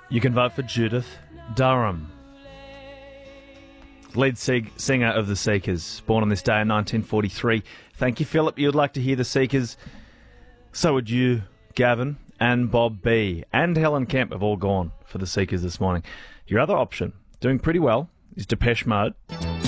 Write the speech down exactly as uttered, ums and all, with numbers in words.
You can vote for Judith Durham, lead sing- singer of the Seekers, born on this day in nineteen forty-three. Thank you, Philip. You'd like to hear the Seekers. So would you, Gavin, and Bob B. and Helen Kemp have all gone for the Seekers this morning. Your other option, doing pretty well, is Depeche Mode.